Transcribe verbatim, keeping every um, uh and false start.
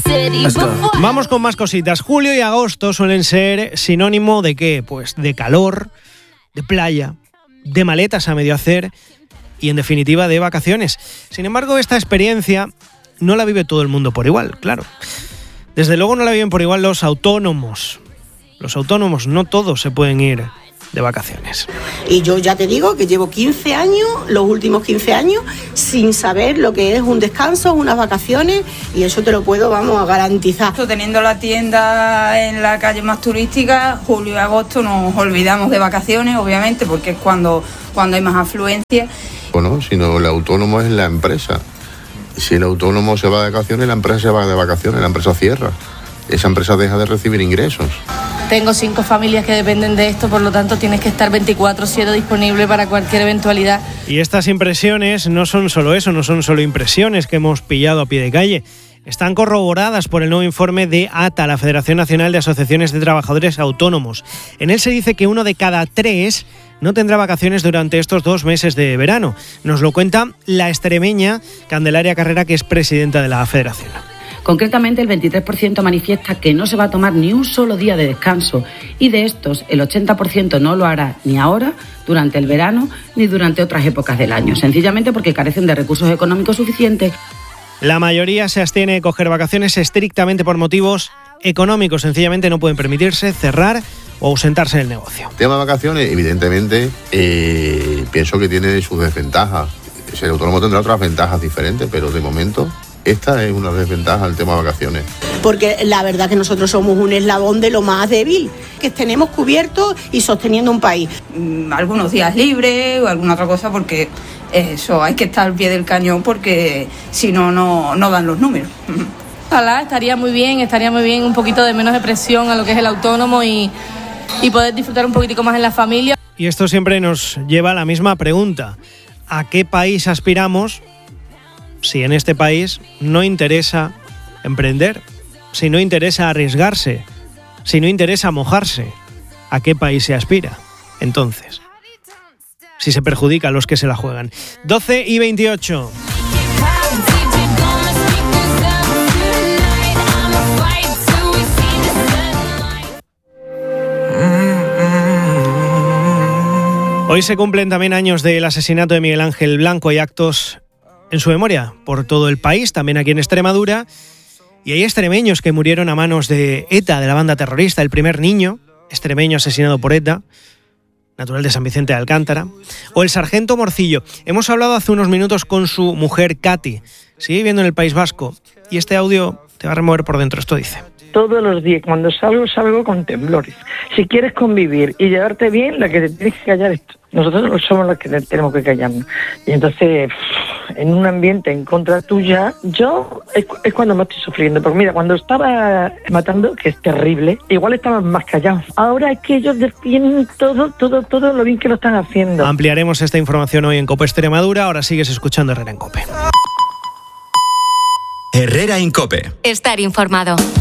Vamos con más cositas. Julio y agosto suelen ser sinónimo de ¿qué? Pues de calor, de playa, de maletas a medio hacer y en definitiva de vacaciones. Sin embargo, esta experiencia no la vive todo el mundo por igual, claro. Desde luego no la viven por igual los autónomos. Los autónomos no todos se pueden ir de vacaciones. Y yo ya te digo que llevo quince años, los últimos quince años, sin saber lo que es un descanso, unas vacaciones, y eso te lo puedo, vamos, a garantizar. Teniendo la tienda en la calle más turística, julio y agosto nos olvidamos de vacaciones, obviamente, porque es cuando, cuando hay más afluencia. Bueno, sino el autónomo es la empresa. Si el autónomo se va de vacaciones, la empresa se va de vacaciones, la empresa cierra. Esa empresa deja de recibir ingresos. Tengo cinco familias que dependen de esto, por lo tanto tienes que estar veinticuatro siete disponible para cualquier eventualidad. Y estas impresiones no son solo eso, no son solo impresiones que hemos pillado a pie de calle. Están corroboradas por el nuevo informe de A T A, la Federación Nacional de Asociaciones de Trabajadores Autónomos. En él se dice que uno de cada tres no tendrá vacaciones durante estos dos meses de verano. Nos lo cuenta la extremeña Candelaria Carrera, que es presidenta de la Federación. Concretamente, el veintitrés por ciento manifiesta que no se va a tomar ni un solo día de descanso y de estos, el ochenta por ciento no lo hará ni ahora, durante el verano, ni durante otras épocas del año, sencillamente porque carecen de recursos económicos suficientes. La mayoría se abstiene de coger vacaciones estrictamente por motivos económicos, sencillamente no pueden permitirse cerrar o ausentarse del negocio. El tema de vacaciones, evidentemente, eh, pienso que tiene sus desventajas. El autónomo tendrá otras ventajas diferentes, pero de momento esta es una desventaja el tema de vacaciones. Porque la verdad que nosotros somos un eslabón de lo más débil que tenemos cubierto y sosteniendo un país. Algunos días libres o alguna otra cosa, porque eso, hay que estar al pie del cañón porque si no, no, no dan los números. Ojalá, estaría muy bien, estaría muy bien un poquito de menos de presión a lo que es el autónomo y, y poder disfrutar un poquitico más en la familia. Y esto siempre nos lleva a la misma pregunta. ¿A qué país aspiramos si en este país no interesa emprender? Si no interesa arriesgarse, si no interesa mojarse, ¿a qué país se aspira? Entonces, si se perjudica a los que se la juegan. doce y veintiocho. Hoy se cumplen también años del asesinato de Miguel Ángel Blanco. Hay actos en su memoria por todo el país, también aquí en Extremadura. Y hay extremeños que murieron a manos de ETA, de la banda terrorista. El primer niño extremeño asesinado por ETA, natural de San Vicente de Alcántara. O el sargento Morcillo. Hemos hablado hace unos minutos con su mujer, Katy. Sigue viviendo en el País Vasco. Y este audio te va a remover por dentro. Esto dice: todos los días, cuando salgo, salgo con temblores. Si quieres convivir y llevarte bien, la que te tienes que callar es tú. Nosotros somos los que tenemos que callarnos. Y entonces, en un ambiente en contra tuya, yo es, es cuando me estoy sufriendo. Porque mira, cuando estaba matando, que es terrible, igual estaban más callados. Ahora es que ellos defienden todo, todo, todo lo bien que lo están haciendo. Ampliaremos esta información hoy en COPE Extremadura. Ahora sigues escuchando Herrera en COPE. Herrera en COPE. Estar informado.